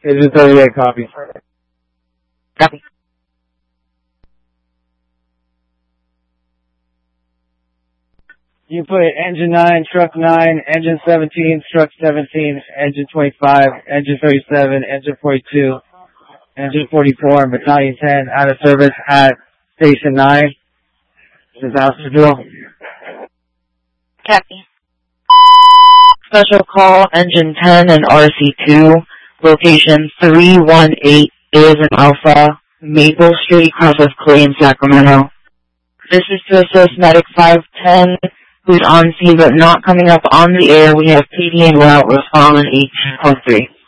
Agent 38, copy. Copy. You put engine 9, truck 9, engine 17, truck 17, engine 25, engine 37, engine 42, engine 44, and battalion 10 out of service at station 9. Disaster drill. Copy. Special call, engine 10 and RC2, location 318 is an Alpha, Maple Street, Cross of Clay in Sacramento. This is to assist Medic 510, who's on scene but not coming up on the air. We have PD en route, respond 1803.